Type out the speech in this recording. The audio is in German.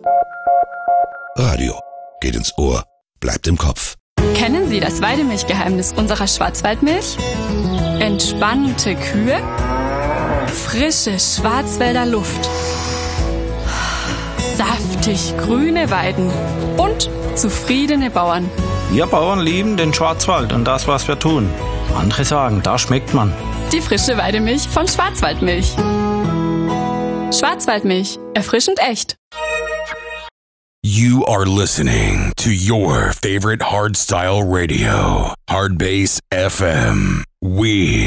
Radio geht ins Ohr, bleibt im Kopf. Kennen Sie das Weidemilchgeheimnis unserer Schwarzwaldmilch? Entspannte Kühe, frische Schwarzwälder Luft, saftig grüne Weiden und zufriedene Bauern. Wir Bauern lieben den Schwarzwald und das, was wir tun. Andere sagen, da schmeckt man. Die frische Weidemilch von Schwarzwaldmilch. Schwarzwaldmilch, erfrischend echt. You are listening to your favorite hardstyle radio, Hardbass FM. We